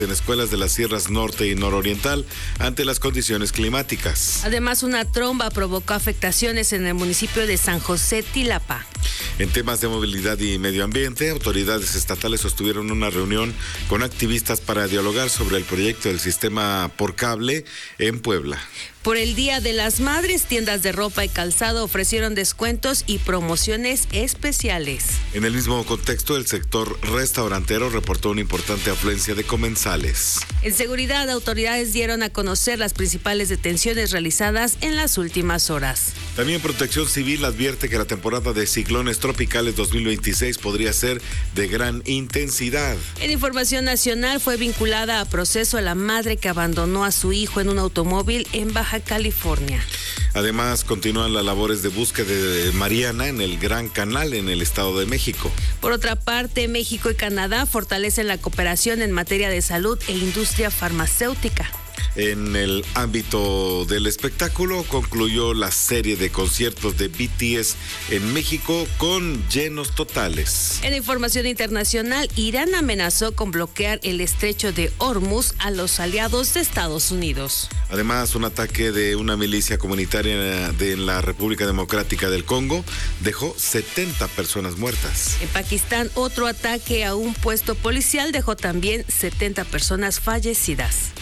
en escuelas de las sierras norte y nororiental ante las condiciones climáticas. Además, una tromba provocó afectaciones en el municipio de San José Tilapa. En temas de movilidad y medio ambiente, autoridades estatales sostuvieron una reunión con activistas para dialogar sobre el proyecto del sistema por cable en Puebla. Por el Día de las Madres, tiendas de ropa y calzado ofrecieron descuentos y promociones especiales. En el mismo contexto, el sector restaurantero reportó una importante afluencia de comensales. En seguridad, autoridades dieron a conocer las principales detenciones realizadas en las últimas horas. También Protección Civil advierte que la temporada de ciclones tropicales 2026 podría ser de gran intensidad. En información nacional, fue vinculada a proceso a la madre que abandonó a su hijo en un automóvil en Baja California. Además, continúan las labores de búsqueda de Mariana en el Gran Canal en el Estado de México. Por otra parte, México y Canadá fortalecen la cooperación en materia de salud e industria farmacéutica. En el ámbito del espectáculo, concluyó la serie de conciertos de BTS en México con llenos totales. En información internacional, Irán amenazó con bloquear el estrecho de Hormuz a los aliados de Estados Unidos. Además, un ataque de una milicia comunitaria de la República Democrática del Congo dejó 70 personas muertas. En Pakistán, otro ataque a un puesto policial dejó también 70 personas fallecidas.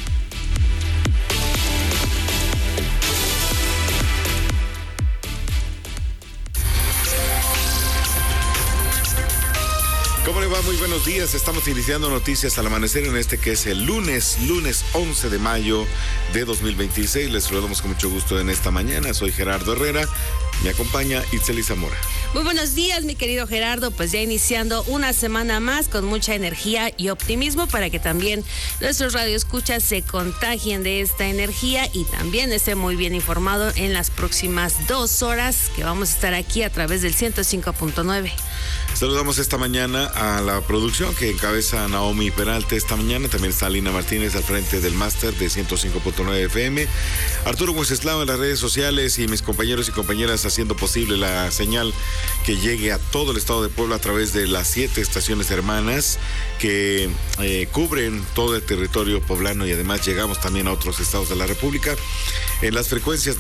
¿Cómo le va? Muy buenos días. Estamos iniciando noticias al amanecer en este que es el lunes 11 de mayo de 2026. Les saludamos con mucho gusto en esta mañana. Soy Gerardo Herrera. Me acompaña Itzeli Zamora. Muy buenos días, mi querido Gerardo. Pues ya iniciando una semana más con mucha energía y optimismo para que también nuestros radioescuchas se contagien de esta energía y también esté muy bien informado en las próximas 2 horas que vamos a estar aquí a través del 105.9. Saludamos esta mañana a la producción que encabeza Naomi Peralta esta mañana. También está Lina Martínez al frente del máster de 105.9 FM. Arturo Wenceslao en las redes sociales y mis compañeros y compañeras haciendo posible la señal que llegue a todo el estado de Puebla a través de las 7 estaciones hermanas que cubren todo el territorio poblano y además llegamos también a otros estados de la República en las frecuencias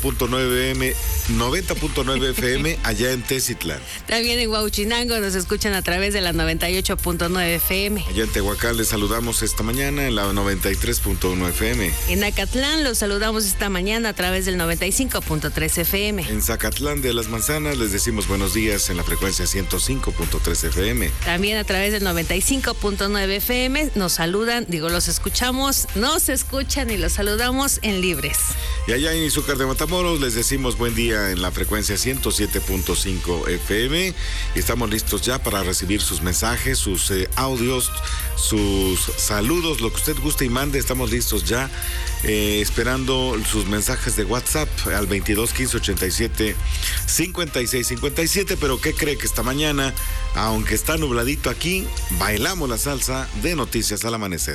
90.9 FM allá en Tecitlán. También en Huauchinango nos escuchan a través de la 98.9 FM. Allá en Tehuacán les saludamos esta mañana en la 93.1 FM. En Acatlán los saludamos esta mañana a través del 95.3 FM. En Zacatlán de las Manzanas les decimos buenos días en la frecuencia 105.3 FM. También a través del 95.9 FM nos saludan, los escuchamos, nos escuchan y los saludamos en Libres. Y allá en Izúcar de Matamoros les decimos buen día en la frecuencia 107.5 FM. Y estamos listos ya para recibir sus mensajes, sus audios, sus saludos, lo que usted guste y mande. Estamos listos ya esperando sus mensajes de WhatsApp al 22 15 87 56 57. Pero ¿qué cree que esta mañana, aunque está nubladito aquí, bailamos la salsa de Noticias al Amanecer?